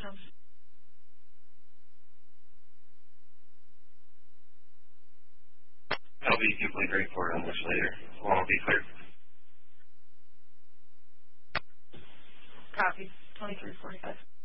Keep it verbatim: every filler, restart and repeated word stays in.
Thompson. I'll be complete report on this later. Well, I'll be clear. Copy. twenty-three forty-five.